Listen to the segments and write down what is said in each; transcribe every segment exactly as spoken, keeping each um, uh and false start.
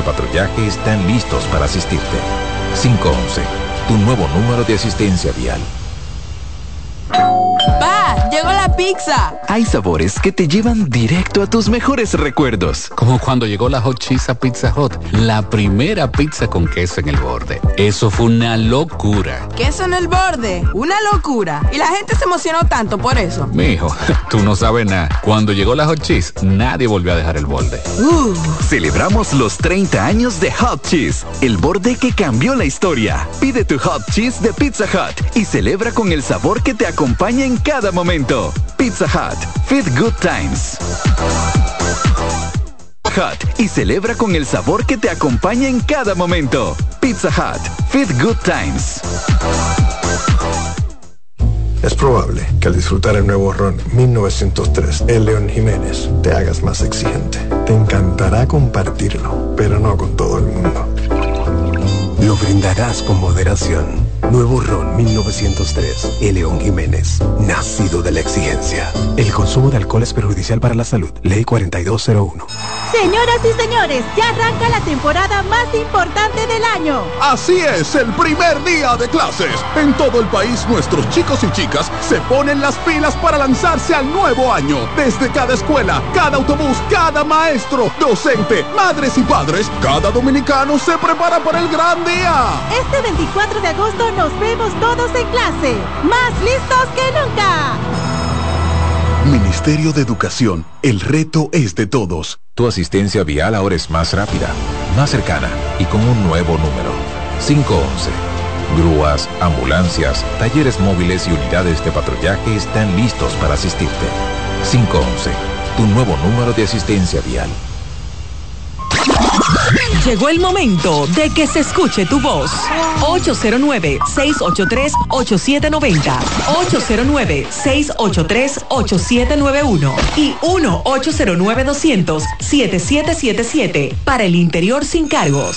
patrullaje están listos para asistirte. cinco once, tu nuevo número de asistencia vial. ¡Pa! ¡Llegó la pizza! Hay sabores que te llevan directo a tus mejores recuerdos. Como cuando llegó la Hot Cheese a Pizza Hut, la primera pizza con queso en el borde. Eso fue una locura. ¿Queso en el borde? ¡Una locura! Y la gente se emocionó tanto por eso. Mijo, tú no sabes nada. Cuando llegó la Hot Cheese, nadie volvió a dejar el borde. Uh. Celebramos los treinta años de Hot Cheese, el borde que cambió la historia. Pide tu Hot Cheese de Pizza Hut y celebra con el sabor que te acompaña en cada momento. Pizza Hut, Feed Good Times. Hut y celebra con el sabor que te acompaña en cada momento. Pizza Hut, Feed Good Times. Es probable que al disfrutar el nuevo ron mil novecientos tres, el León Jiménez, te hagas más exigente. Te encantará compartirlo, pero no con todo el mundo. Lo brindarás con moderación. Nuevo ron mil novecientos tres, el León Jiménez, nacido de la exigencia. El consumo de alcohol es perjudicial para la salud. Ley cuarenta y dos cero uno. Señoras y señores, ya arranca la temporada más importante del año. Así es, el primer día de clases. En todo el país, nuestros chicos y chicas se ponen las pilas para lanzarse al nuevo año. Desde cada escuela, cada autobús, cada maestro, docente, madres y padres, cada dominicano se prepara para el gran día. Este veinticuatro de agosto nos vemos todos en clase, más listos que nunca. Ministerio de Educación, el reto es de todos. Tu asistencia vial ahora es más rápida, más cercana y con un nuevo número. cinco once. Grúas, ambulancias, talleres móviles y unidades de patrullaje están listos para asistirte. cinco once. Tu nuevo número de asistencia vial. Llegó el momento de que se escuche tu voz. ocho cero nueve, seis ocho tres, ocho siete nueve cero, ocho cero nueve, seis ocho tres, ocho siete nueve uno y uno ocho cero nueve, doscientos, siete siete siete siete para el interior sin cargos.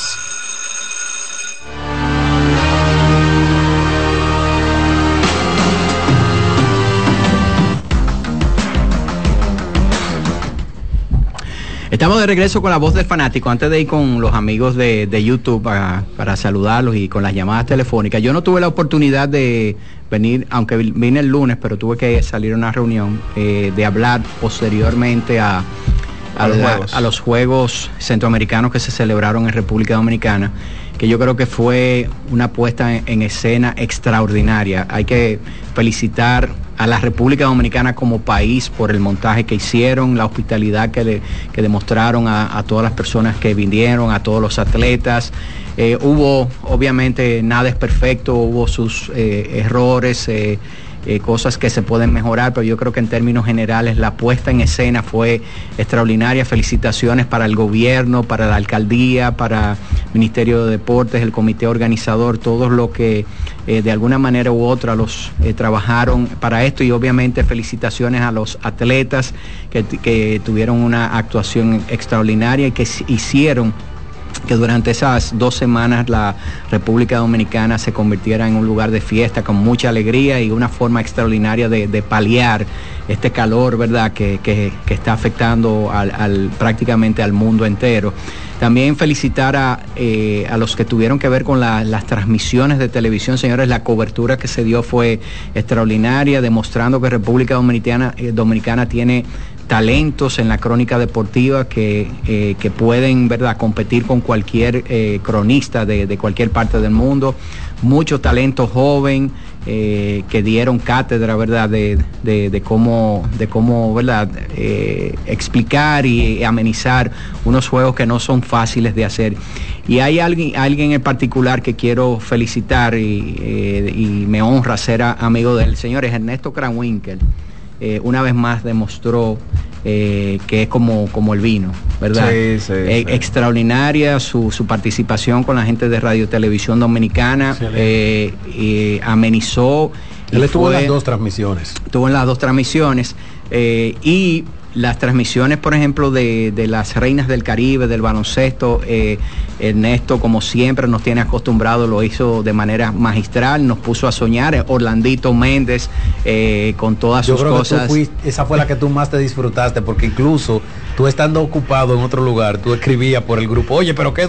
Estamos de regreso con la voz del fanático. Antes de ir con los amigos de, de YouTube para, para saludarlos y con las llamadas telefónicas, yo no tuve la oportunidad de venir, aunque vine el lunes, pero tuve que salir a una reunión, eh, de hablar posteriormente a, a, a, los la, a los Juegos Centroamericanos que se celebraron en República Dominicana, que yo creo que fue una puesta en, en escena extraordinaria. Hay que felicitar a la República Dominicana como país por el montaje que hicieron, la hospitalidad que, le, que demostraron a, a todas las personas que vinieron, a todos los atletas. Eh, hubo, obviamente, nada es perfecto, hubo sus eh, errores, eh, eh, cosas que se pueden mejorar, pero yo creo que en términos generales la puesta en escena fue extraordinaria. Felicitaciones para el gobierno, para la alcaldía, para el Ministerio de Deportes, el comité organizador, todos los que eh, de alguna manera u otra los eh, trabajaron para esto, y obviamente felicitaciones a los atletas que, que tuvieron una actuación extraordinaria y que hicieron que durante esas dos semanas la República Dominicana se convirtiera en un lugar de fiesta con mucha alegría y una forma extraordinaria de, de paliar este calor, ¿verdad?, que, que, que está afectando al, al, prácticamente al mundo entero. También felicitar a, eh, a los que tuvieron que ver con la, las transmisiones de televisión, señores. La cobertura que se dio fue extraordinaria, demostrando que República Dominicana, eh, Dominicana tiene talentos en la crónica deportiva que, eh, que pueden, ¿verdad?, competir con cualquier eh, cronista de, de cualquier parte del mundo. Mucho talento joven eh, que dieron cátedra, ¿verdad?, de, de, de cómo, de cómo, ¿verdad?, eh, explicar y amenizar unos juegos que no son fáciles de hacer. Y hay alguien, alguien en particular que quiero felicitar y, eh, y me honra ser a, amigo de él, señores. Ernesto Kranwinkel eh, una vez más demostró eh, que es como, como el vino, ¿verdad? Sí, sí, eh, sí. Extraordinaria su, su participación con la gente de Radio Televisión Dominicana, eh, eh, amenizó. Él estuvo en las dos transmisiones. Estuvo en las dos transmisiones eh, y las transmisiones, por ejemplo, de, de las Reinas del Caribe, del baloncesto, eh, Ernesto, como siempre nos tiene acostumbrado, lo hizo de manera magistral, nos puso a soñar. Orlandito Méndez, eh, con todas Yo sus creo cosas. Que tú fuiste, esa fue la que tú más te disfrutaste, porque incluso tú estando ocupado en otro lugar, tú escribías por el grupo, oye, pero qué